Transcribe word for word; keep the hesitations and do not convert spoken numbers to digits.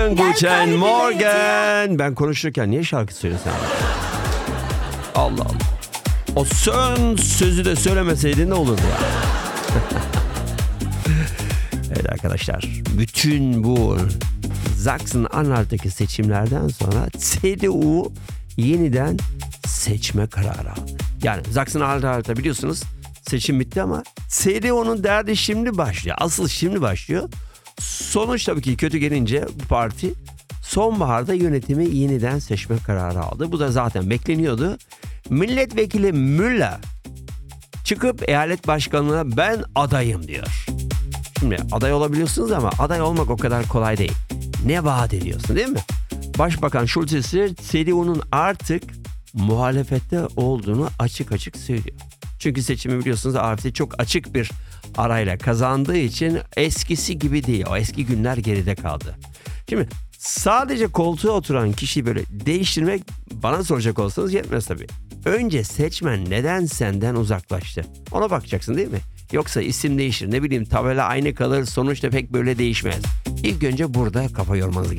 Guten Morgen. Ben konuşurken niye şarkı söylesem? Allah Allah. O son sözü de söylemeseydin ne olurdu ya? Evet arkadaşlar, bütün bu Sachsen-Anhalt'taki seçimlerden sonra C D U yeniden seçme kararı aldı. Yani Sachsen-Anhalt'ta biliyorsunuz seçim bitti ama C D U'nun derdi şimdi başlıyor. Asıl şimdi başlıyor. Sonuç tabii ki kötü gelince bu parti sonbaharda yönetimi yeniden seçme kararı aldı. Bu da zaten bekleniyordu. Milletvekili Müller çıkıp eyalet başkanlığına ben adayım diyor. Şimdi aday olabiliyorsunuz ama aday olmak o kadar kolay değil. Ne vaat ediyorsun, değil mi? Başbakan Schulz ise C D U'nun artık muhalefette olduğunu açık açık söylüyor. Çünkü seçimi biliyorsunuz A F D çok açık bir arayla kazandığı için eskisi gibi değil. O eski günler geride kaldı. Şimdi sadece koltuğa oturan kişiyi böyle değiştirmek bana soracak olsanız yetmez tabii. Önce seçmen neden senden uzaklaştı? Ona bakacaksın, değil mi? Yoksa isim değişir, ne bileyim tabela aynı kalır, sonuçta pek böyle değişmez. İlk önce burada kafa yormanız gerekiyor.